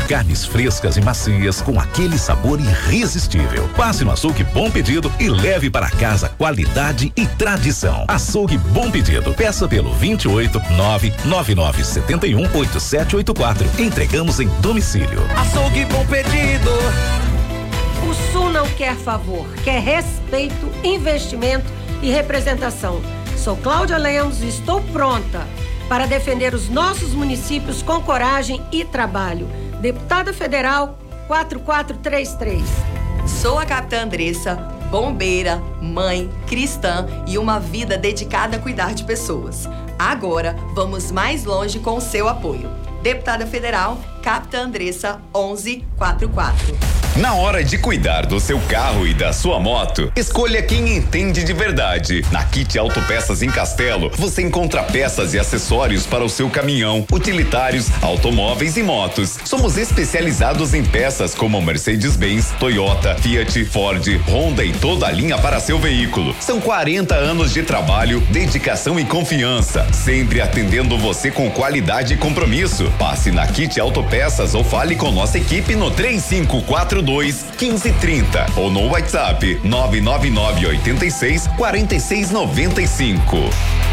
Carnes frescas e macias com aquele sabor irresistível. Passe no Açougue Bom Pedido e leve para casa qualidade e tradição. Açougue Bom Pedido. Peça pelo 28 99971 8784. Entregamos em domicílio. Açougue Bom Pedido. O Sul não quer favor, quer respeito, investimento e representação. Sou Cláudia Lemos e estou pronta para defender os nossos municípios com coragem e trabalho. Deputada Federal 4433. Sou a Capitã Andressa, bombeira, mãe, cristã e uma vida dedicada a cuidar de pessoas. Agora, vamos mais longe com o seu apoio. Deputada Federal, Capitã Andressa 1144. Na hora de cuidar do seu carro e da sua moto, escolha quem entende de verdade. Na Kit Autopeças em Castelo, você encontra peças e acessórios para o seu caminhão, utilitários, automóveis e motos. Somos especializados em peças como Mercedes-Benz, Toyota, Fiat, Ford, Honda e toda a linha para seu veículo. São 40 anos de trabalho, dedicação e confiança, sempre atendendo você com qualidade e compromisso. Passe na Kit Autopeças ou fale com nossa equipe no 3542-1530 ou no WhatsApp 99986-4695.